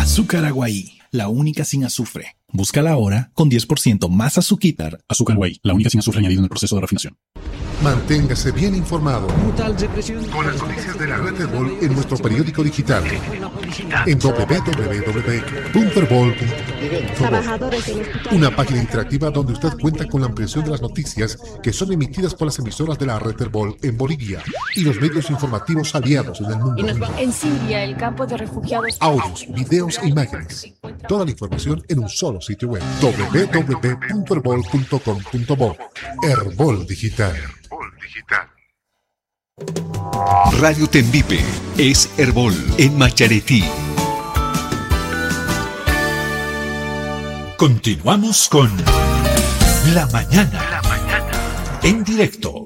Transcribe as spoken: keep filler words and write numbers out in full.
Azúcar Aguaí, la única sin azufre. Búscala ahora con diez por ciento más azuquitar. Azúcar Aguaí, la única sin azufre añadido en el proceso de refinación. Manténgase bien informado con las noticias de la red Herbol en nuestro periódico digital en doble u doble u doble u punto herbol punto com. Una página interactiva donde usted cuenta con la ampliación de las noticias que son emitidas por las emisoras de la red Herbol en Bolivia y los medios informativos aliados en el mundo. En Siria, el campo de refugiados. Audios, videos e imágenes. Toda la información en un solo sitio web. doble u doble u doble u punto herbol punto com punto bo. Herbol Digital. Radio Tembipe es Herbol en Macharetí. Continuamos con La Mañana. La Mañana. En directo.